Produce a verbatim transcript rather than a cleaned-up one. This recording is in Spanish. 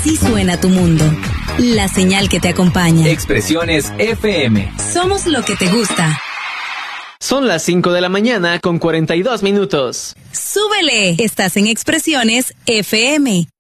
Así suena tu mundo. La señal que te acompaña. Expresiones F M. Somos lo que te gusta. Son las cinco de la mañana con cuarenta y dos minutos. ¡Súbele! Estás en Expresiones F M.